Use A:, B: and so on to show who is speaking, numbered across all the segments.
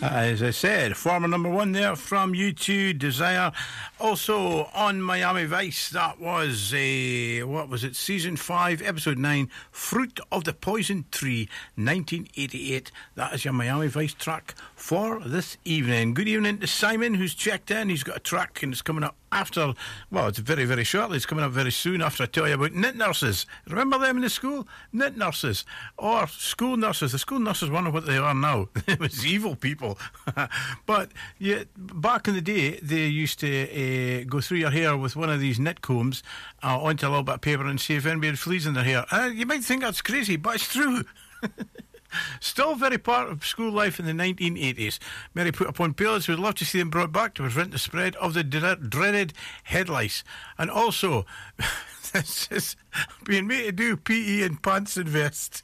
A: As I said, former number one there from U2, Desire. Also on Miami Vice, that was what was it? Season 5, episode 9, Fruit of the Poison Tree, 1988. That is your Miami Vice track for this evening. Good evening to Simon, who's checked in. He's got a track and it's coming up after, well, it's very, very shortly. It's coming up very soon after I tell you about knit nurses. Remember them in the school? Knit nurses. Or school nurses. The school nurses wonder what they are now. It was evil people. But yeah, back in the day, they used to go through your hair with one of these knit combs onto a little bit of paper and see if anybody had fleas in their hair. You might think that's crazy, but it's true. Still very part of school life in the 1980s. Mary put upon parents would love to see them brought back to prevent the spread of the dreaded head lice. And also, this is being made to do PE in pants and vest.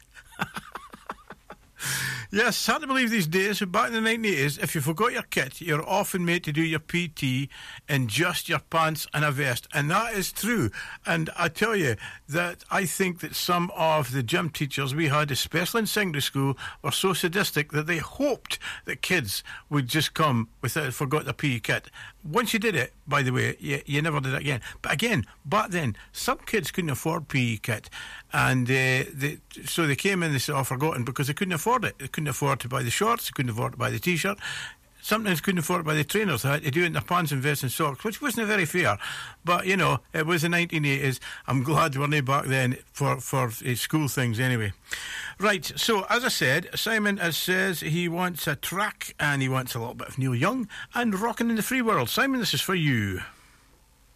A: Yes, hard to believe these days, but back in the 1980s, if you forgot your kit, you're often made to do your PT in just your pants and a vest. And that is true. And I tell you that I think that some of the gym teachers we had, especially in secondary school, were so sadistic that they hoped that kids would just come without forgot their PE kit. Once you did it, by the way, you never did it again. But again, back then, some kids couldn't afford PE kit. And so they came in, they said, forgotten, because they couldn't afford it. They couldn't afford to buy the shorts, they couldn't afford to buy the T-shirt. Sometimes couldn't afford to buy the trainers. They had to do it in their pants and vests and socks, which wasn't very fair. But, you know, it was the 1980s. I'm glad we weren't back then for school things anyway. Right, so as I said, Simon says he wants a track and he wants a little bit of Neil Young and Rockin' in the Free World. Simon, this is for you.